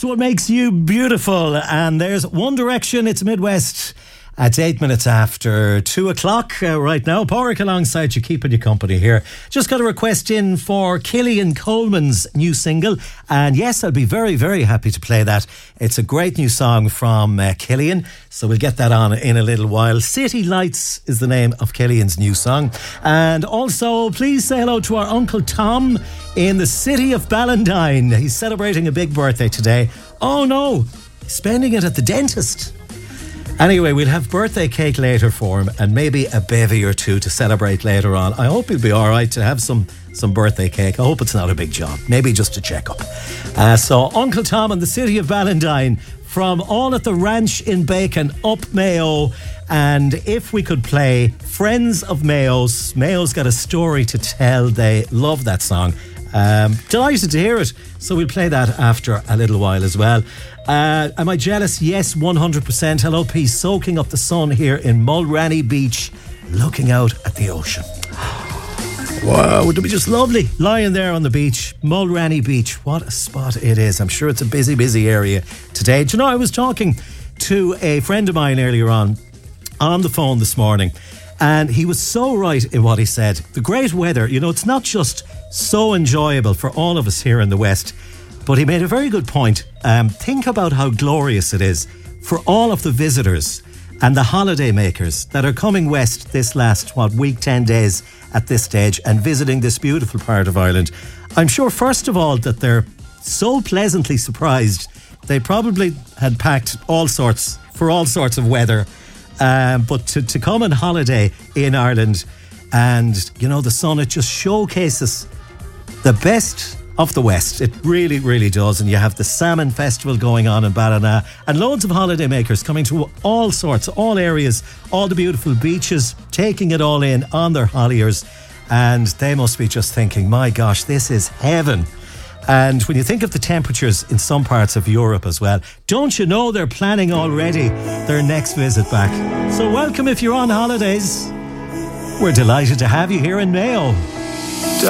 That's what makes you beautiful. And there's One Direction. It's Midwest. It's 8 minutes after 2 o'clock right now. Porrick alongside you, keeping you company here. Just got a request in for Killian Coleman's new single. And yes, I'll be very, very happy to play that. It's a great new song from Killian. So we'll get that on in a little while. City Lights is the name of Killian's new song. And also, please say hello to our Uncle Tom in the city of Ballandine. He's celebrating a big birthday today. Oh no, he's spending it at the dentist. Anyway, we'll have birthday cake later for him and maybe a bevy or two to celebrate later on. I hope he'll be all right to have some birthday cake. I hope it's not a big job. Maybe just a checkup. So Uncle Tom in the city of Ballandine from All at the Ranch in Bacon up Mayo. And if we could play Friends of Mayo's. Mayo's got a story to tell. They love that song. Delighted to hear it. So we'll play that after a little while as well. Am I jealous? Yes, 100%. Hello, peace. Soaking up the sun here in Mulranny Beach, looking out at the ocean. Wow, would it be just lovely lying there on the beach, Mulranny Beach. What a spot it is. I'm sure it's a busy, busy area today. Do you know, I was talking to a friend of mine earlier on the phone this morning, and he was so right in what he said. The great weather, you know, it's not just so enjoyable for all of us here in the West, but he made a very good point. Think about how glorious it is for all of the visitors and the holiday makers that are coming west this last, week, 10 days at this stage and visiting this beautiful part of Ireland. I'm sure, first of all, that they're so pleasantly surprised. They probably had packed all sorts of weather, but to come on holiday in Ireland and, you know, the sun, it just showcases the best of the West. It really, really does. And you have the Salmon Festival going on in Ballina and loads of holiday makers coming to all areas, all the beautiful beaches, taking it all in on their holiers. And they must be just thinking, my gosh, this is heaven. And when you think of the temperatures in some parts of Europe as well, don't you know they're planning already their next visit back? So welcome if you're on holidays. We're delighted to have you here in Mayo.